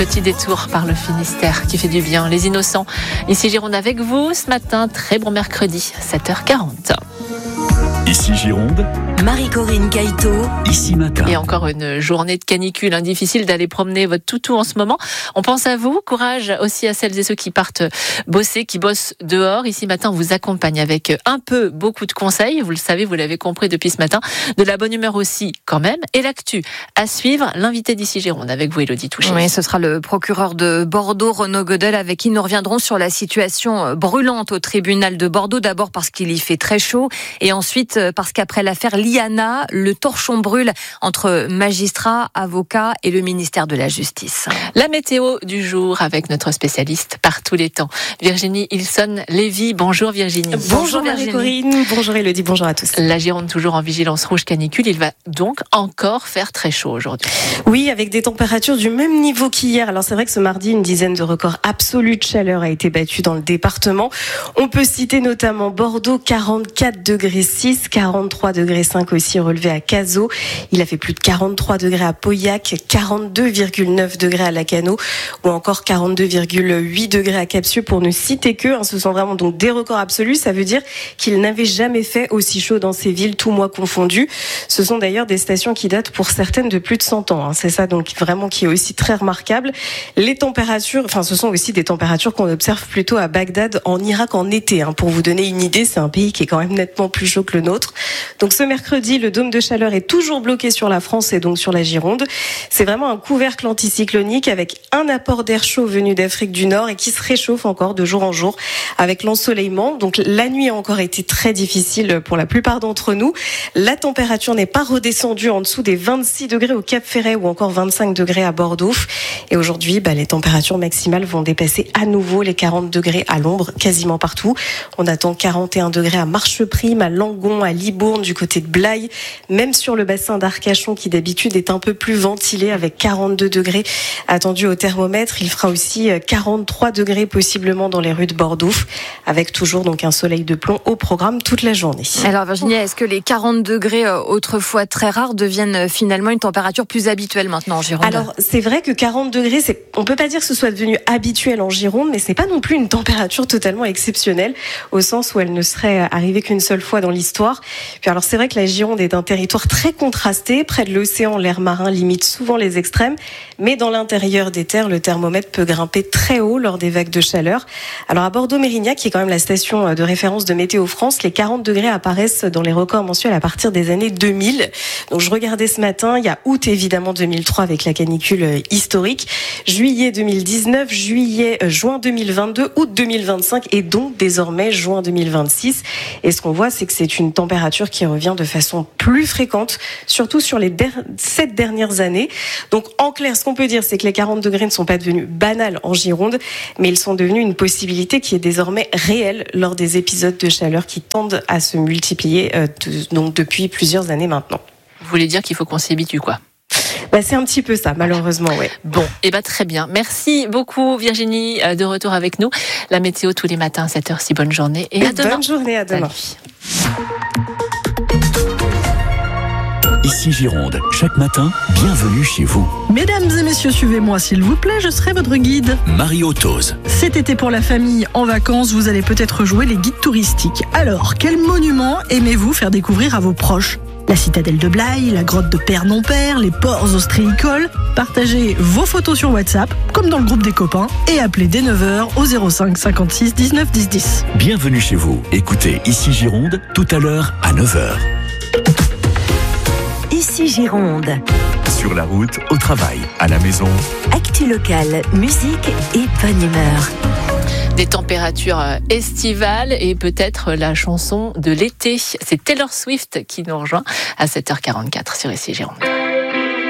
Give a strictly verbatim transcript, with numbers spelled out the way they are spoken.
Petit détour par le Finistère qui fait du bien. Les Innocents, ici Gironde avec vous ce matin. Très bon mercredi, sept heures quarante. Ici Gironde, Marie-Corinne Caïto, ici matin. Et encore une journée de canicule, hein, difficile d'aller promener votre toutou en ce moment. On pense à vous, courage aussi à celles et ceux qui partent bosser, qui bossent dehors. Ici matin, on vous accompagne avec un peu, beaucoup de conseils. Vous le savez, vous l'avez compris depuis ce matin. De la bonne humeur aussi, quand même. Et l'actu à suivre, l'invité d'ici Gironde avec vous, Élodie Touché. Oui, ce sera le procureur de Bordeaux, Renaud Godel, avec qui nous reviendrons sur la situation brûlante au tribunal de Bordeaux. D'abord parce qu'il y fait très chaud et ensuite parce qu'après l'affaire Liana, le torchon brûle entre magistrats, avocats et le ministère de la Justice. La météo du jour avec notre spécialiste par tous les temps, Virginie Ilson-Lévy. Bonjour Virginie. Bonjour Marie-Corinne, bonjour Élodie, bonjour à tous. La Gironde toujours en vigilance rouge canicule, il va donc encore faire très chaud aujourd'hui. Oui, avec des températures du même niveau qu'hier. Alors c'est vrai que ce mardi, une dizaine de records absolus de chaleur a été battue dans le département. On peut citer notamment Bordeaux, quarante-quatre degrés six, quarante-trois degrés cinq aussi relevé à Cazaux. Il a fait plus de quarante-trois degrés à Pauillac, quarante-deux virgule neuf degrés à Lacanau ou encore quarante-deux virgule huit degrés à Capsieux pour ne citer que. Hein, ce sont vraiment donc des records absolus. Ça veut dire qu'il n'avait jamais fait aussi chaud dans ces villes, tous mois confondus. Ce sont d'ailleurs des stations qui datent pour certaines de plus de cent ans. Hein. C'est ça donc vraiment qui est aussi très remarquable. Les températures, enfin ce sont aussi des températures qu'on observe plutôt à Bagdad en Irak en été. Hein. Pour vous donner une idée, c'est un pays qui est quand même nettement plus chaud que le nôtre. Donc ce mercredi, le dôme de chaleur est toujours bloqué sur la France et donc sur la Gironde. C'est vraiment un couvercle anticyclonique avec un apport d'air chaud venu d'Afrique du Nord et qui se réchauffe encore de jour en jour avec l'ensoleillement. Donc la nuit a encore été très difficile pour la plupart d'entre nous. La température n'est pas redescendue en dessous des vingt-six degrés au Cap Ferret ou encore vingt-cinq degrés à Bordeaux. Et aujourd'hui, bah, les températures maximales vont dépasser à nouveau les quarante degrés à l'ombre quasiment partout. On attend quarante et un degrés à Marcheprime, à Langon, à Libourne, du côté de Blaye, même sur le bassin d'Arcachon qui d'habitude est un peu plus ventilé avec quarante-deux degrés attendus au thermomètre. Il fera aussi quarante-trois degrés possiblement dans les rues de Bordeaux avec toujours donc un soleil de plomb au programme toute la journée. Alors Virginie, est-ce que les quarante degrés autrefois très rares deviennent finalement une température plus habituelle maintenant en Gironde? Alors c'est vrai que quarante degrés, c'est, on peut pas dire que ce soit devenu habituel en Gironde, mais c'est pas non plus une température totalement exceptionnelle au sens où elle ne serait arrivée qu'une seule fois dans l'histoire. Puis alors c'est vrai que la Gironde est un territoire très contrasté, près de l'océan, l'air marin limite souvent les extrêmes, mais dans l'intérieur des terres, le thermomètre peut grimper très haut lors des vagues de chaleur. Alors à Bordeaux-Mérignac, qui est quand même la station de référence de Météo France, les quarante degrés apparaissent dans les records mensuels à partir des années deux mille. Donc je regardais ce matin, il y a août évidemment deux mille trois avec la canicule historique, juillet deux mille dix-neuf, juillet, euh, juin deux mille vingt-deux, août deux mille vingt-cinq et donc désormais juin deux mille vingt-six. Et ce qu'on voit, c'est que c'est une température qui revient de façon plus fréquente, surtout sur les der- sept dernières années. Donc en clair, ce qu'on peut dire, c'est que les quarante degrés ne sont pas devenus banals en Gironde, mais ils sont devenus une possibilité qui est désormais réelle lors des épisodes de chaleur qui tendent à se multiplier euh, de, donc depuis plusieurs années maintenant. Vous voulez dire qu'il faut qu'on s'y habitue, quoi? Bah, c'est un petit peu ça, malheureusement, ouais. Bon, et bah très bien. Merci beaucoup Virginie, de retour avec nous. La météo tous les matins à cette heure-ci. Bonne journée et, et à demain. Bonne journée, à demain. Salut. Ici Gironde, chaque matin, bienvenue chez vous. Mesdames et messieurs, suivez-moi s'il vous plaît, je serai votre guide. Mario Tose. Cet été pour la famille en vacances, vous allez peut-être jouer les guides touristiques. Alors, quel monument aimez-vous faire découvrir à vos proches ? La citadelle de Blaye, la grotte de Père-non-Père, les ports ostréicoles. Partagez vos photos sur WhatsApp, comme dans le groupe des copains, et appelez dès neuf heures au zéro cinq cinquante-six dix-neuf dix dix. Bienvenue chez vous. Écoutez Ici Gironde, tout à l'heure à neuf heures. Ici Gironde. Sur la route, au travail, à la maison. Actu locale, musique et bonne humeur. Des températures estivales et peut-être la chanson de l'été. C'est Taylor Swift qui nous rejoint à sept heures quarante-quatre sur Ici Gironde.